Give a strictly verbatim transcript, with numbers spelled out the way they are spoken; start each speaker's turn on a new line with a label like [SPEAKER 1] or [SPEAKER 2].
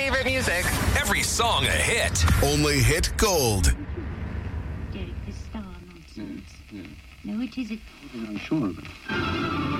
[SPEAKER 1] favorite music.
[SPEAKER 2] Every song a hit.
[SPEAKER 3] Only Hit Gold.
[SPEAKER 4] Derek, this star nonsense. No, it isn't.
[SPEAKER 5] I'm sure of it.